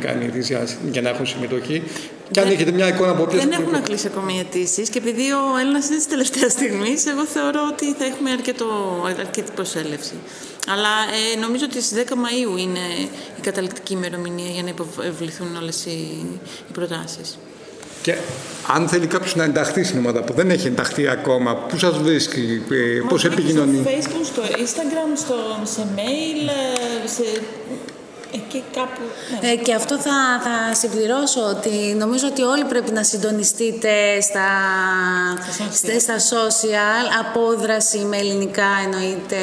κάνει αιτήσεις για να έχουν συμμετοχή. Και αν έχετε μια εικόνα από όποιες. Δεν έχουν κλείσει ακόμη οι αιτήσεις και επειδή ο Έλληνας είναι της τελευταίας στιγμής, εγώ θεωρώ ότι θα έχουμε αρκετή προσέλευση. Αλλά νομίζω ότι στις 10 Μαΐου είναι η καταληκτική ημερομηνία για να υποβληθούν όλες οι προτάσεις. Και αν θέλει κάποιος να ενταχθεί στην ομάδα που δεν έχει ενταχθεί ακόμα, πού σας βρίσκει, πώς επικοινωνεί? Στο Facebook, στο Instagram, σε mail, εκεί κάπου. Ναι. Και αυτό θα συμπληρώσω ότι νομίζω ότι όλοι πρέπει να συντονιστείτε στα social, απόδραση με ελληνικά εννοείται,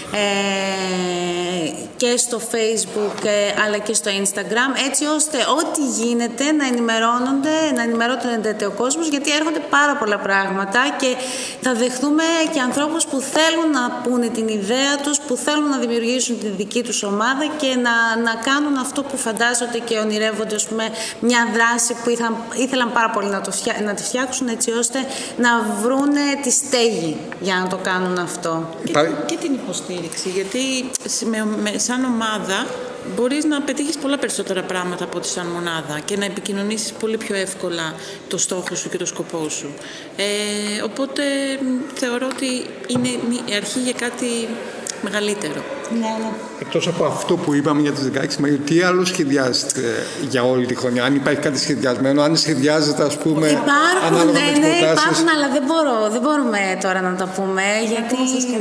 και στο Facebook αλλά και στο Instagram, έτσι ώστε ό,τι γίνεται να ενημερώνεται ο κόσμος, γιατί έρχονται πάρα πολλά πράγματα και θα δεχθούμε και ανθρώπους που θέλουν να πούνε την ιδέα τους, που θέλουν να δημιουργήσουν τη δική τους ομάδα και να κάνουν αυτό που φαντάζονται και ονειρεύονται, ας πούμε, μια δράση που ήθελαν πάρα πολύ να τη φτιάξουν, έτσι ώστε να βρούνε τη στέγη για να το κάνουν αυτό. Και την υποστήριξη, γιατί σαν ομάδα μπορείς να πετύχεις πολλά περισσότερα πράγματα από ό,τι σαν μονάδα και να επικοινωνήσεις πολύ πιο εύκολα το στόχο σου και το σκοπό σου. Οπότε θεωρώ ότι είναι η αρχή για κάτι μεγαλύτερο. Ναι. Εκτός από αυτό που είπαμε για τις 16 Μαΐου, τι άλλο σχεδιάζετε για όλη τη χρονιά? Αν υπάρχει κάτι σχεδιασμένο, αν σχεδιάζετε, ας πούμε, υπάρχουν, υπάρχουν, αλλά δεν μπορούμε τώρα να τα πούμε, γιατί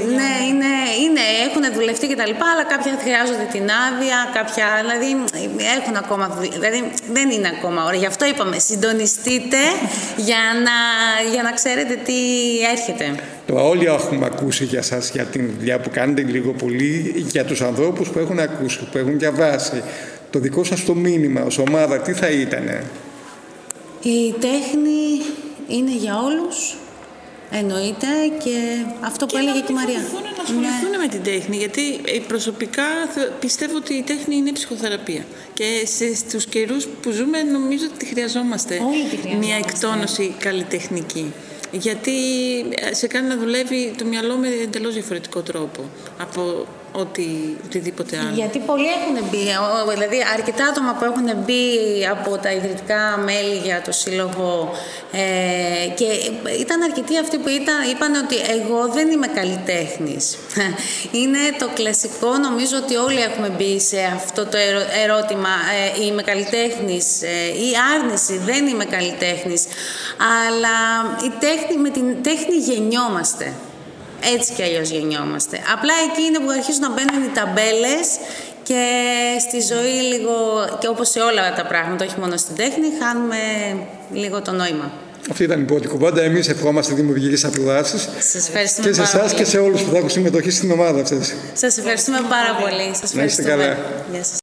έχουν δουλευτεί και τα λοιπά, αλλά κάποια χρειάζονται την άδεια, κάποια, δηλαδή έχουν ακόμα, δηλαδή δεν είναι ακόμα ώρα. Γι' αυτό είπαμε, συντονιστείτε για να ξέρετε τι έρχεται. Τώρα όλοι έχουμε ακούσει για σας, για την δουλειά που κάνετε λίγο πολύ, για τους ανθρώπους που έχουν ακούσει, που έχουν διαβάσει. Το δικό σας το μήνυμα ως ομάδα τι θα ήτανε? Η τέχνη είναι για όλους, εννοείται, και αυτό που έλεγε και η Μαρία. Να ασχοληθούν με την τέχνη, γιατί προσωπικά πιστεύω ότι η τέχνη είναι ψυχοθεραπεία. Και στους καιρούς που ζούμε νομίζω ότι χρειαζόμαστε μια εκτόνωση καλλιτεχνική. Γιατί σε κάνει να δουλεύει το μυαλό με εντελώς διαφορετικό τρόπο από οτιδήποτε άλλο. Γιατί πολλοί έχουν μπει, δηλαδή αρκετά άτομα που έχουν μπει από τα ιδρυτικά μέλη για το σύλλογο, και ήταν αρκετοί αυτοί που είπαν ότι εγώ δεν είμαι καλλιτέχνης. Είναι το κλασικό, νομίζω ότι όλοι έχουμε μπει σε αυτό το ερώτημα, είμαι καλλιτέχνης, ή άρνηση, δεν είμαι καλλιτέχνης. Αλλά με την τέχνη γεννιόμαστε. Έτσι κι αλλιώς γεννιόμαστε. Απλά εκεί είναι που αρχίζουν να μπαίνουν οι ταμπέλες και στη ζωή λίγο, και όπως σε όλα τα πράγματα, όχι μόνο στην τέχνη, χάνουμε λίγο το νόημα. Αυτή ήταν η πρώτη κουβέντα. Εμείς ευχόμαστε δημιουργικές αποδράσεις. Σας ευχαριστούμε και σε εσάς και σε όλους που θα έχουν συμμετοχή στην ομάδα σας. Σας ευχαριστούμε πάρα πολύ. Σας ευχαριστούμε. Να είστε καλά. Γεια σας.